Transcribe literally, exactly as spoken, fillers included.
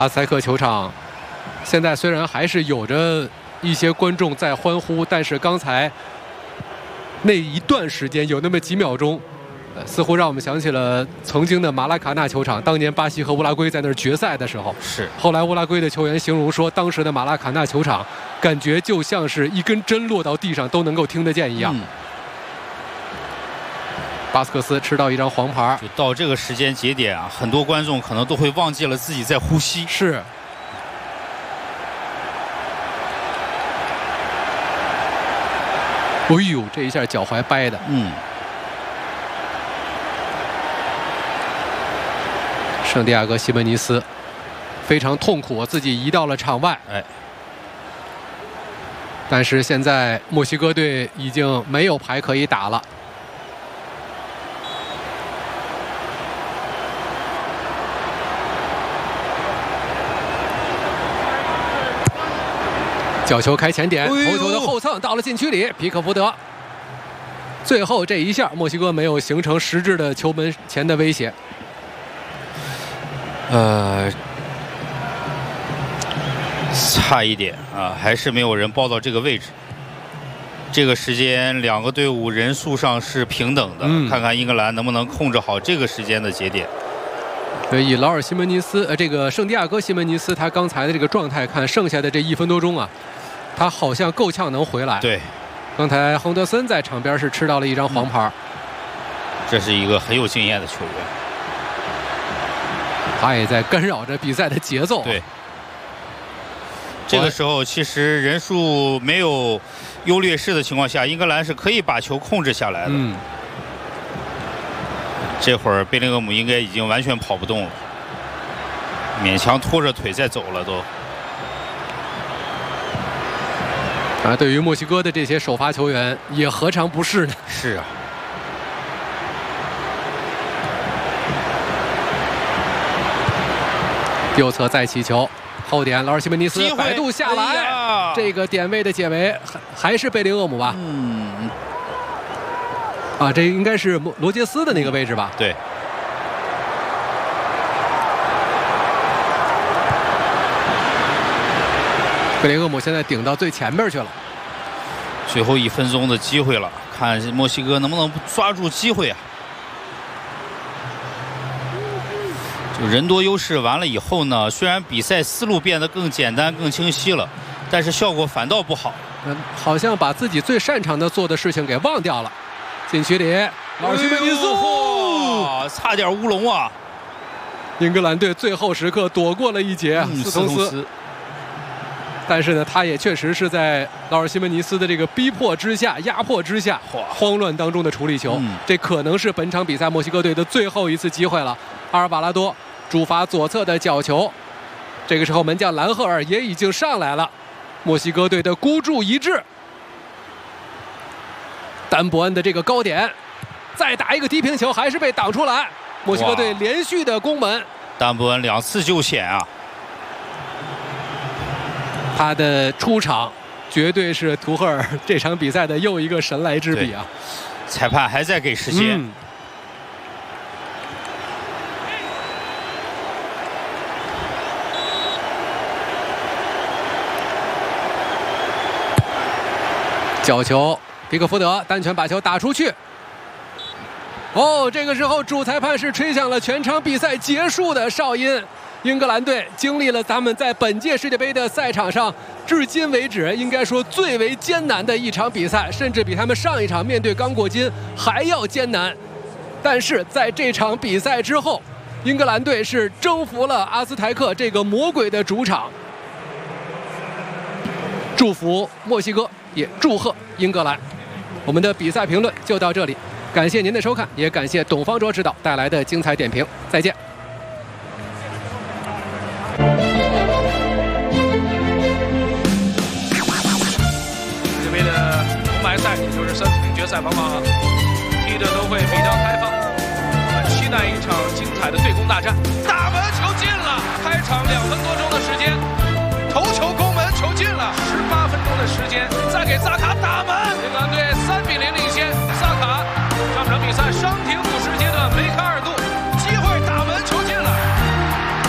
阿斯泰克球场现在虽然还是有着一些观众在欢呼，但是刚才那一段时间有那么几秒钟，呃，似乎让我们想起了曾经的马拉卡纳球场，当年巴西和乌拉圭在那儿决赛的时候。 是。后来乌拉圭的球员形容说，当时的马拉卡纳球场感觉就像是一根针落到地上都能够听得见一样。嗯、巴斯克斯吃到一张黄牌， 就到这个时间节点啊，很多观众可能都会忘记了自己在呼吸。 是。哎呦，这一下脚踝掰的。 嗯。 圣地亚哥西门尼斯非常痛苦，自己移到了场外。 哎。 但是现在墨西哥队已经没有牌可以打了。角球开前点，头球的后蹭到了禁区里，皮克福德。最后这一下，墨西哥没有形成实质的球门前的威胁。 呃，差一点啊，还是没有人报到这个位置。这个时间，两个队伍人数上是平等的，嗯、看看英格兰能不能控制好这个时间的节点。 对，以劳尔·西门尼斯，呃，这个圣地亚哥·西门尼斯，他刚才的这个状态看，剩下的这一分多钟啊，他好像够呛能回来。 对， 刚才亨德森在场边是吃到了一张黄牌， 这是一个很有经验的球员， 他也在干扰着比赛的节奏。 对，这个时候其实人数没有优劣势的情况下，英格兰是可以把球控制下来的。嗯。这会儿贝林厄姆应该已经完全跑不动了，勉强拖着腿在走了都。 啊，对于墨西哥的这些首发球员，也何尝不是呢？ 是啊。 右侧再起球，后点劳尔·西门尼斯摆渡下来，哎、这个点位的解围还还是贝林厄姆吧？ 嗯。 啊，这应该是罗杰斯的那个位置吧？ 对。 贝林厄姆现在顶到最前边去了。 最后一分钟的机会了，看墨西哥能不能抓住机会啊！就人多优势完了以后呢，虽然比赛思路变得更简单、更清晰了，但是效果反倒不好。 嗯，好像把自己最擅长的做的事情给忘掉了。禁区里，劳尔·西门尼斯， 哇，差点乌龙啊！ 英格兰队最后时刻躲过了一劫， 嗯、 斯通斯。斯但是呢，他也确实是在劳尔·西门尼斯的这个逼迫之下、压迫之下、慌乱当中的处理球。嗯、这可能是本场比赛墨西哥队的最后一次机会了。阿尔瓦拉多主罚左侧的角球，这个时候门将兰赫尔也已经上来了。墨西哥队的孤注一掷。丹伯恩的这个高点，再打一个低平球，还是被挡出来。墨西哥队连续的攻门， 丹伯恩两次救险啊！ 他的出场绝对是图赫尔这场比赛的又一个神来之笔啊！ 裁判还在给时间。嗯、 角球。皮克福德单拳把球打出去。哦，这个时候主裁判是吹响了全场比赛结束的哨音。英格兰队经历了他们在本届世界杯的赛场上至今为止应该说最为艰难的一场比赛，甚至比他们上一场面对刚果金还要艰难。但是在这场比赛之后，英格兰队是征服了阿斯台克这个魔鬼的主场。祝福墨西哥，也祝贺英格兰。我们的比赛评论就到这里，感谢您的收看，也感谢董方卓指导带来的精彩点评，再见。 世界杯的红白赛，也就是三四名决赛，往往踢的都会比较开放，我们期待一场精彩的对攻大战。大门。